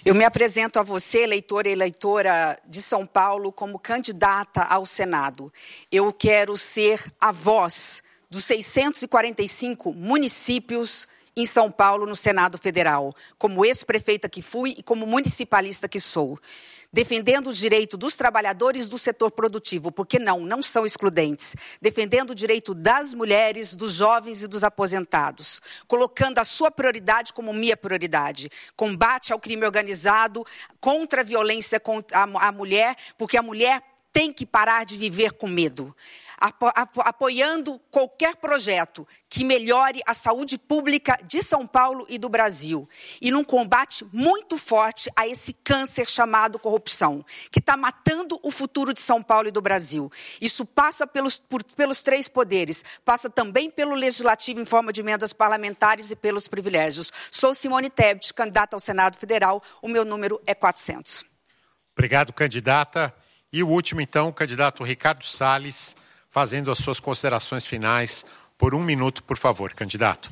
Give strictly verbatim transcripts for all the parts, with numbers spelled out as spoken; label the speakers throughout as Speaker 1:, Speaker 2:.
Speaker 1: Eu me apresento a você, eleitora e eleitora de São Paulo, como candidata ao Senado. Eu quero ser a voz dos seiscentos e quarenta e cinco municípios em São Paulo, no Senado Federal, como ex-prefeita que fui e como municipalista que sou. Defendendo o direito dos trabalhadores do setor produtivo, porque não, não são excludentes. Defendendo o direito das mulheres, dos jovens e dos aposentados. Colocando a sua prioridade como minha prioridade. Combate ao crime organizado, contra a violência contra a mulher, porque a mulher tem que parar de viver com medo. Apo, apo, apoiando qualquer projeto que melhore a saúde pública de São Paulo e do Brasil. E num combate muito forte a esse câncer chamado corrupção, que está matando o futuro de São Paulo e do Brasil. Isso passa pelos, por, pelos três poderes, passa também pelo Legislativo em forma de emendas parlamentares e pelos privilégios. Sou Simone Tebet, candidata ao Senado Federal, o meu número é quatrocentos.
Speaker 2: Obrigado, candidata. E o último, então, o candidato Ricardo Salles, fazendo as suas considerações finais. Por um minuto, por favor, candidato.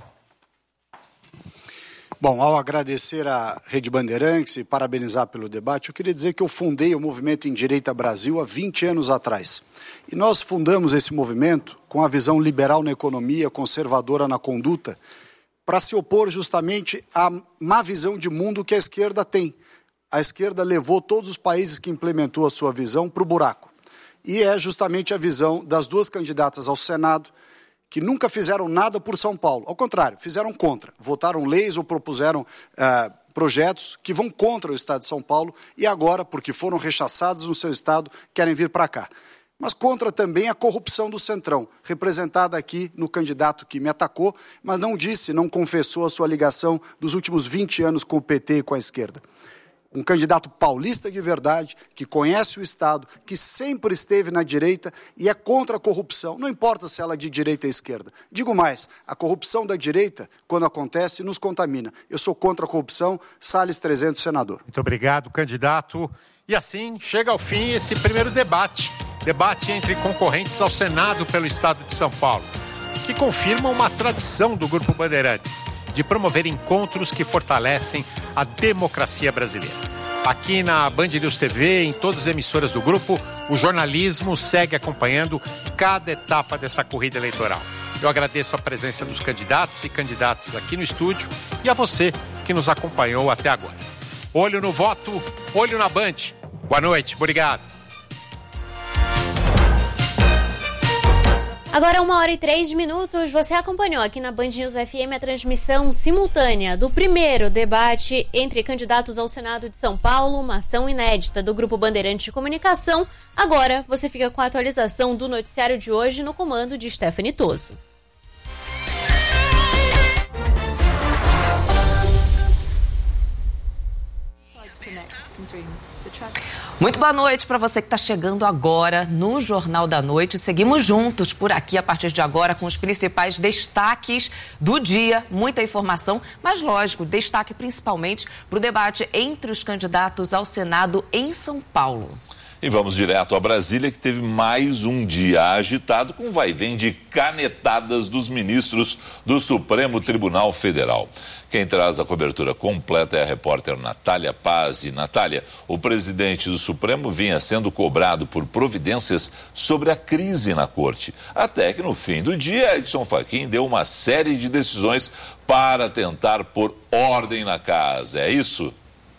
Speaker 3: Bom, ao agradecer à Rede Bandeirantes e parabenizar pelo debate, eu queria dizer que eu fundei o Movimento em Direita Brasil há vinte anos atrás. E nós fundamos esse movimento com a visão liberal na economia, conservadora na conduta, para se opor justamente à má visão de mundo que a esquerda tem. A esquerda levou todos os países que implementou a sua visão para o buraco. E é justamente a visão das duas candidatas ao Senado, que nunca fizeram nada por São Paulo. Ao contrário, fizeram contra. Votaram leis ou propuseram uh, projetos que vão contra o Estado de São Paulo e agora, porque foram rechaçados no seu Estado, querem vir para cá. Mas contra também a corrupção do Centrão, representada aqui no candidato que me atacou, mas não disse, não confessou a sua ligação dos últimos vinte anos com o P T e com a esquerda. Um candidato paulista de verdade, que conhece o Estado, que sempre esteve na direita e é contra a corrupção. Não importa se ela é de direita ou esquerda. Digo mais, a corrupção da direita, quando acontece, nos contamina. Eu sou contra a corrupção, Salles trezentos, senador.
Speaker 2: Muito obrigado, candidato. E assim chega ao fim esse primeiro debate. Debate entre concorrentes ao Senado pelo Estado de São Paulo, que confirma uma tradição do Grupo Bandeirantes de promover encontros que fortalecem a democracia brasileira. Aqui na Band News T V, em todas as emissoras do grupo, o jornalismo segue acompanhando cada etapa dessa corrida eleitoral. Eu agradeço a presença dos candidatos e candidatas aqui no estúdio e a você que nos acompanhou até agora. Olho no voto, olho na Band. Boa noite, obrigado.
Speaker 4: Agora, uma hora e três minutos, você acompanhou aqui na Band News F M a transmissão simultânea do primeiro debate entre candidatos ao Senado de São Paulo, uma ação inédita do Grupo Bandeirantes de Comunicação. Agora, você fica com a atualização do noticiário de hoje no comando de Stephanie Toso.
Speaker 5: Muito boa noite para você que está chegando agora no Jornal da Noite. Seguimos juntos por aqui a partir de agora com os principais destaques do dia. Muita informação, mas lógico, destaque principalmente para o debate entre os candidatos ao Senado em São Paulo.
Speaker 6: E vamos direto a Brasília, que teve mais um dia agitado com vai-vem de canetadas dos ministros do Supremo Tribunal Federal. Quem traz a cobertura completa é a repórter Natália Paz. E, Natália, o presidente do Supremo vinha sendo cobrado por providências sobre a crise na corte. Até que no fim do dia, Edson Fachin deu uma série de decisões para tentar pôr ordem na casa. É isso?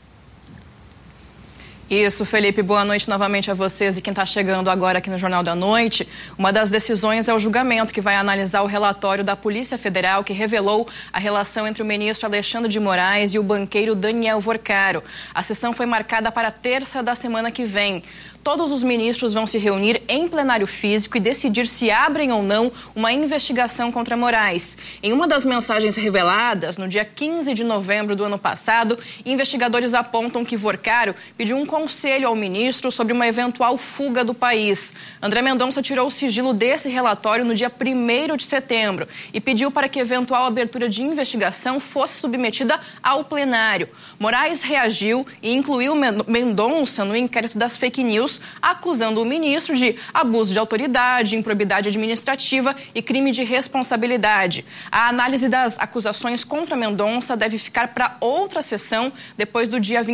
Speaker 7: Isso, Felipe. Boa noite novamente a vocês e quem está chegando agora aqui no Jornal da Noite. Uma das decisões é o julgamento que vai analisar o relatório da Polícia Federal que revelou a relação entre o ministro Alexandre de Moraes e o banqueiro Daniel Vorcaro. A sessão foi marcada para terça da semana que vem. Todos os ministros vão se reunir em plenário físico e decidir se abrem ou não uma investigação contra Moraes. Em uma das mensagens reveladas, no dia quinze de novembro do ano passado, investigadores apontam que Vorcaro pediu um conselho ao ministro sobre uma eventual fuga do país. André Mendonça tirou o sigilo desse relatório no dia primeiro de setembro e pediu para que eventual abertura de investigação fosse submetida ao plenário. Moraes reagiu e incluiu Mendonça no inquérito das fake news, acusando o ministro de abuso de autoridade, improbidade administrativa e crime de responsabilidade. A análise das acusações contra Mendonça deve ficar para outra sessão depois do dia vinte.